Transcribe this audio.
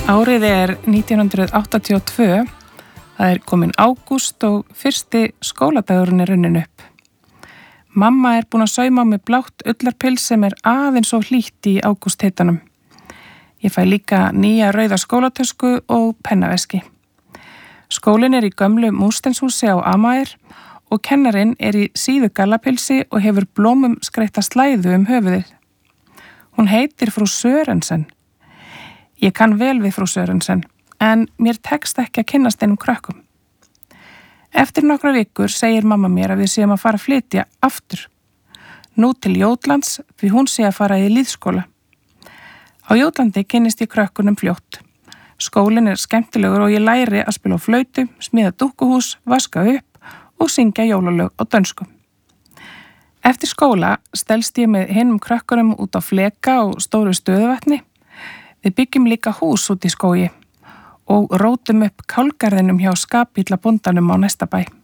Árið er 1982, það er komin ágúst og fyrsti skóladagurinn er runnin upp. Mamma er búin að sauma með blátt ullarpils sem er aðeins og hlýtt í ágústheitanum. Ég fæ líka nýja rauða skólatösku og pennaveski. Skólinn er í gömlu múrsteinshúsi á Amager og kennarinn er í síðu gallapilsi og hefur blómum skreytta slæðu höfuðið. Hún heitir frú Sörensen. Ég kann vel við frú Sörensen, en mér tekst ekki að kynnast einum krökkum. Eftir nokkra vikur segir mamma mér að við séum að fara að flytja aftur. Nú til Jótlands, því hún sé að fara í lýðskóla. Á Jótlandi kynnist ég krökkunum fljótt. Skólinn er skemmtilegur og ég læri að spila á flautu, smíða dúkkuhús, vaska upp og syngja jólalög á dönsku. Eftir skóla stelst ég með hinum krökkunum út á fleka og stóru stöðuvatni. Við byggjum líka hús út í skógi og rótum upp kálgarðinum hjá skapilla bóndanum á næsta bæ.